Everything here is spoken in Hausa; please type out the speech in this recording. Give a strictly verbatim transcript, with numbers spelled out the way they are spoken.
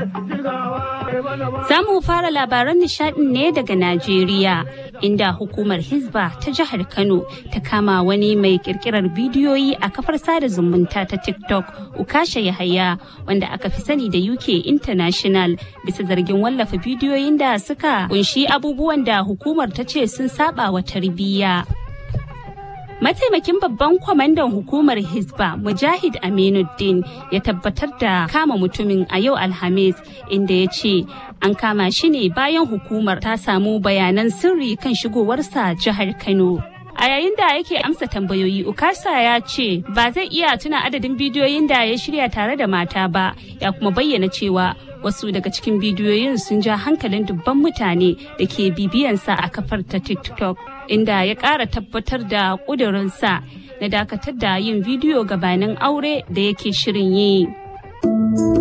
Za mu fara labaran nishadin ne daga Najeriya, inda hukumar Hisba ta jihar Kano ta kama wani mai kirkirar bidiyoyi a kafar sada zumunta ta TikTok, Ukasha Yahaya, wanda aka fi sani da U K International, bisa zargin wallafa bidiyoyin da suka kunshi abubuwan da hukumar ta ce sun saba wa tarbiyya. Mataimakin babban kwamandan hukumar Hisba Mujahid Aminuddin ya tabbatar da kama mutumin a yau Alhamis, inda ya ce an kama shi ne bayan hukumar ta samu bayanan sirri kan shigowarsa jihar Kano. A yayin da yake amsa tambayoyi, Ukasha ya ce ba zai iya tuna adadin bidiyoyin da ya shirya tare da mata ba, ya kuma bayyana cewa wasu daga cikin bidiyoyin sun ja hankalin dubban mutane da ke bibiyansa a kafar ta TikTok, inda ya ƙara tabbatar da ƙudurinsa na dakatar da yin bidiyo gabanin aure da yake shirin yi.